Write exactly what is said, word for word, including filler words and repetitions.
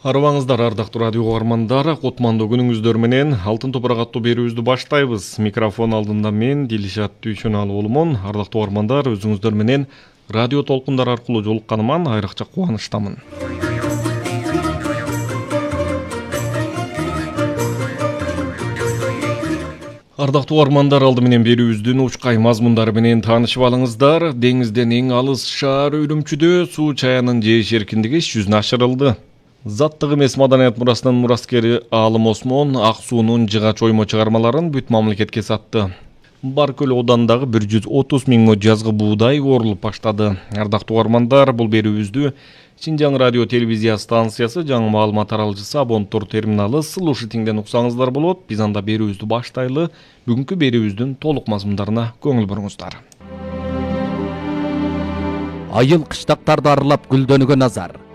Арыбаңыздар, ардактуу радио угармандар, кутмандуу күнүңүздөр менен Алтын топурак аттуу берүүбүздү баштайбыз. Микрофон алдында мен Дилишат Дүйшөналы уулумун. Ардактуу угармандар, өзүңүздөр менен радио толкундар аркылуу жолукканыма айрыкча кубанычтамын. Ардактуу угармандар, алды менен берүүбүздүн учкай мазмундары менен таанышып алыңыздар. Деңизден эң алыс шаар Үрүмчүдө суу чаянын жээш эркиндиги иш жүзүнө ашырылды. Заттык эмес маданият мурасынын мураскери Аалым Осмон ак суунун жыгач оймо чыгармаларын бүт мамлекетке сатты. Баркөл оодандагы бир жүз отуз миң мо жазгы буудай орулуп баштады. Ардактуу угармандар, бул берүүбүздү Шинжаң радио телевизия станциясы жаңы маалымат таралгычысы Абонтур терминалы слушатиңден уксаңыздар болот. Биз анда берүүбүздү баштайлы. Бүгүнкү берүүбүздүн толук мазмундарына көңүл буруңуздар. Айыл кыштактарды аралап гүлдөнүүгө назар.